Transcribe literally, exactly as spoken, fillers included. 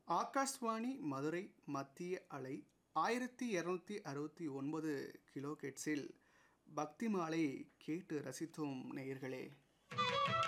ஆகாஷ்வாணி மதுரை மத்திய அலை ஆயிரத்தி இரநூத்தி அறுபத்தி ஒன்பது கிலோ கெட்ஸில் பக்தி மாலை கேட்டு ரசித்தோம் நேயர்களே.